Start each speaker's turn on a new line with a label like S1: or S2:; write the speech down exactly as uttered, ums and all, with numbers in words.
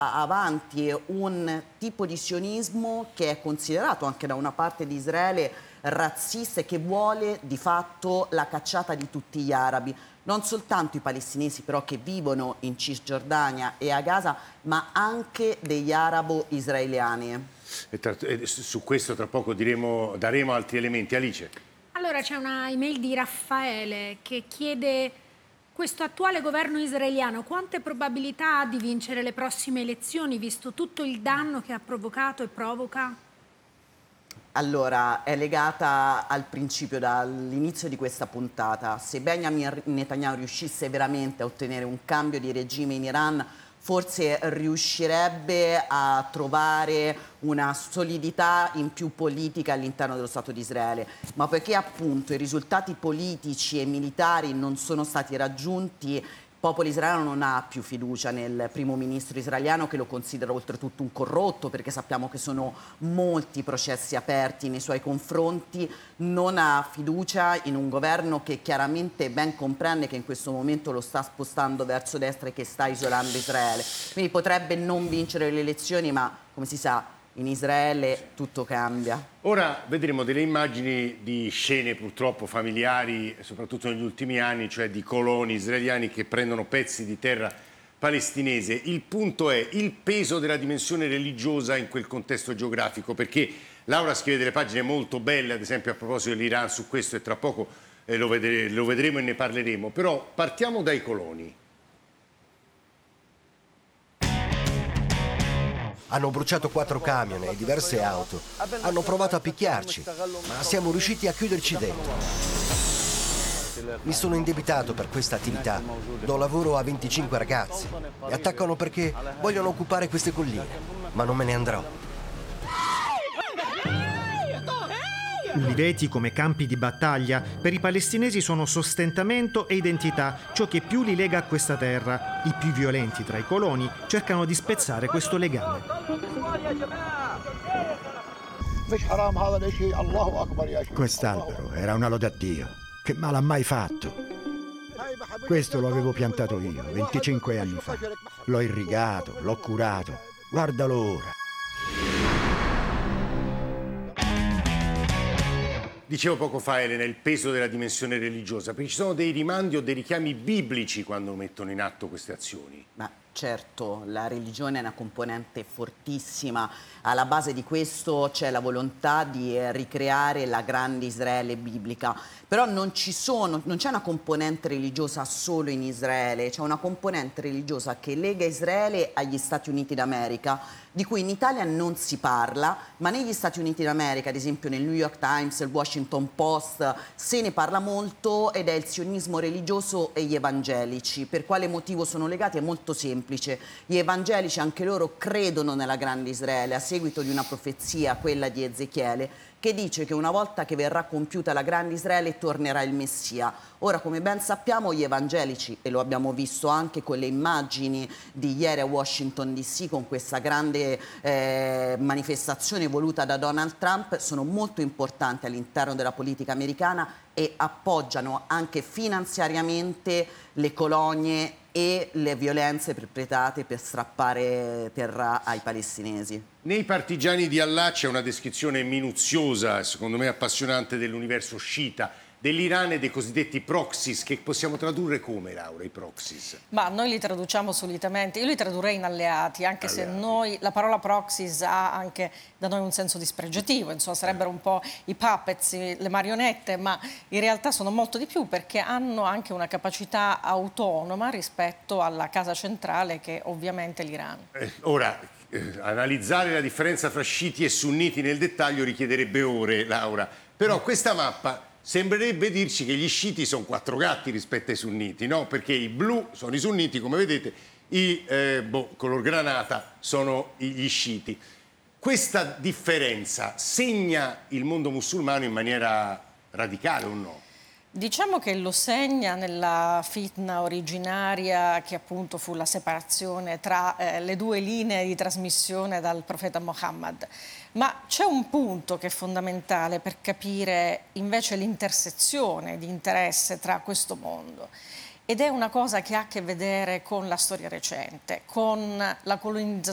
S1: avanti un tipo di sionismo che è considerato anche da una parte di Israele razzista e che vuole di fatto la cacciata di tutti gli arabi, non soltanto i palestinesi però che vivono in Cisgiordania e a Gaza, ma anche degli arabo-israeliani.
S2: E tra, e su questo tra poco diremo, daremo altri elementi. Alice.
S3: Allora c'è una email di Raffaele che chiede: questo attuale governo israeliano quante probabilità ha di vincere le prossime elezioni, visto tutto il danno che ha provocato e provoca?
S1: Allora, è legata al principio dall'inizio di questa puntata. Se Benjamin Netanyahu riuscisse veramente a ottenere un cambio di regime in Iran, forse riuscirebbe a trovare una solidità in più politica all'interno dello Stato di Israele. Ma poiché appunto i risultati politici e militari non sono stati raggiunti, il popolo israeliano non ha più fiducia nel primo ministro israeliano, che lo considera oltretutto un corrotto, perché sappiamo che sono molti processi aperti nei suoi confronti, non ha fiducia in un governo che chiaramente ben comprende che in questo momento lo sta spostando verso destra e che sta isolando Israele. Quindi potrebbe non vincere le elezioni, ma come si sa, in Israele tutto cambia.
S2: Ora vedremo delle immagini di scene purtroppo familiari, soprattutto negli ultimi anni, cioè di coloni israeliani che prendono pezzi di terra palestinese. Il punto è il peso della dimensione religiosa in quel contesto geografico, perché Laura scrive delle pagine molto belle, ad esempio a proposito dell'Iran, su questo, e tra poco eh, lo, vedere, lo vedremo e ne parleremo. Però partiamo dai coloni.
S4: Hanno bruciato quattro camion e diverse auto. Hanno provato a picchiarci, ma siamo riusciti a chiuderci dentro. Mi sono indebitato per questa attività. Do lavoro a venticinque ragazzi. Mi attaccano perché vogliono occupare queste colline, ma non me ne andrò.
S5: Uliveti come campi di battaglia per i palestinesi sono sostentamento e identità, ciò che più li lega a questa terra. I più violenti tra i coloni cercano di spezzare questo legame.
S6: Quest'albero era una lode a Dio. Che male ha mai fatto? Questo lo avevo piantato io venticinque anni fa. L'ho irrigato, l'ho curato. Guardalo ora.
S2: Dicevo poco fa, Elena, il peso della dimensione religiosa, perché ci sono dei rimandi o dei richiami biblici quando mettono in atto queste azioni.
S1: Ma certo, la religione è una componente fortissima. Alla base di questo c'è la volontà di ricreare la grande Israele biblica. Però non ci sono, non c'è una componente religiosa solo in Israele, c'è una componente religiosa che lega Israele agli Stati Uniti d'America, di cui in Italia non si parla, ma negli Stati Uniti d'America, ad esempio nel New York Times, il Washington Post, se ne parla molto, ed è il sionismo religioso e gli evangelici. Per quale motivo sono legati? È molto semplice. Gli evangelici anche loro credono nella grande Israele a seguito di una profezia, quella di Ezechiele, che dice che una volta che verrà compiuta la grande Israele tornerà il Messia. Ora, come ben sappiamo, gli evangelici, e lo abbiamo visto anche con le immagini di ieri a Washington D C, con questa grande eh, manifestazione voluta da Donald Trump, sono molto importanti all'interno della politica americana e appoggiano anche finanziariamente le colonie e le violenze perpetrate per strappare terra ai palestinesi.
S2: Nei partigiani di Allah c'è una descrizione minuziosa, secondo me appassionante, dell'universo sciita, dell'Iran e dei cosiddetti proxies, che possiamo tradurre come, Laura, i proxies?
S7: Ma noi li traduciamo solitamente, io li tradurrei in alleati, anche alleati. Se noi, la parola proxies ha anche da noi un senso dispregiativo, insomma sarebbero un po' i puppets, le marionette, ma in realtà sono molto di più, perché hanno anche una capacità autonoma rispetto alla casa centrale, che è ovviamente l'Iran.
S2: Eh, ora, eh, analizzare la differenza fra sciiti e sunniti nel dettaglio richiederebbe ore, Laura, però mm. questa mappa sembrerebbe dirci che gli sciiti sono quattro gatti rispetto ai sunniti, no? Perché i blu sono i sunniti, come vedete, i eh, boh, color granata sono gli sciiti. Questa differenza segna il mondo musulmano in maniera radicale o no?
S7: Diciamo che lo segna nella fitna originaria, che appunto fu la separazione tra eh, le due linee di trasmissione dal profeta Muhammad. Ma c'è un punto che è fondamentale per capire invece l'intersezione di interesse tra questo mondo. Ed è una cosa che ha a che vedere con la storia recente, con la colonizzazione